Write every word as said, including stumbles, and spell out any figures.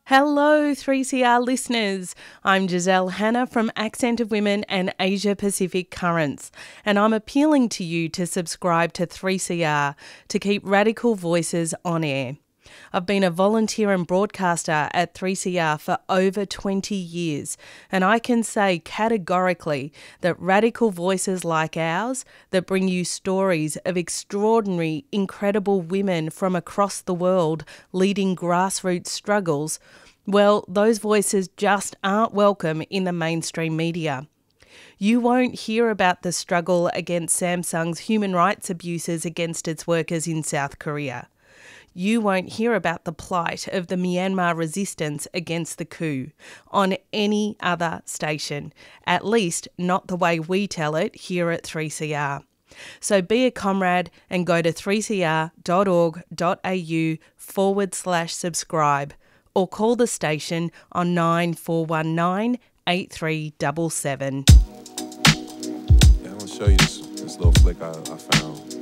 Hello, three C R listeners. I'm Giselle Hanna from Accent of Women and Asia Pacific Currents, and I'm appealing to you to subscribe to three C R to keep radical voices on air. I've been a volunteer and broadcaster at three C R for over twenty years, and I can say categorically that radical voices like ours that bring you stories of extraordinary, incredible women from across the world leading grassroots struggles, well, those voices just aren't welcome in the mainstream media. You won't hear about the struggle against Samsung's human rights abuses against its workers in South Korea. You won't hear about the plight of the Myanmar resistance against the coup on any other station, at least not the way we tell it here at three C R. So be a comrade and go to three c r dot org dot a u forward slash subscribe or call the station on nine four one nine, eight three seven seven. Yeah, I'm going to show you this, this little flick I, I found.